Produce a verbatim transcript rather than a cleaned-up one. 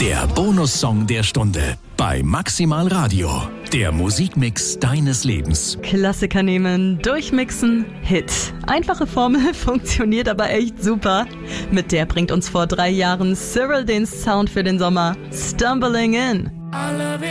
Der Bonussong der Stunde bei Maximal Radio. Der Musikmix deines Lebens. Klassiker nehmen, durchmixen, Hit. Einfache Formel, funktioniert aber echt super. Mit der bringt uns vor drei Jahren Cyril den Sound für den Sommer. Stumbling In. I love it.